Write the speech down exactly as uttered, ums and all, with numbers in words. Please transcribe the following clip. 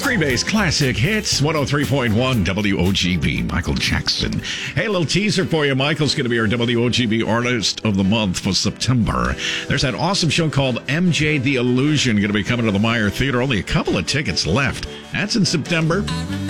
Freebase Classic Hits, one oh three point one W O G B, Michael Jackson. Hey, a little teaser for you. Michael's going to be our W O G B Artist of the Month for September. There's that awesome show called M J the Illusion going to be coming to the Meyer Theater. Only a couple of tickets left. That's in September.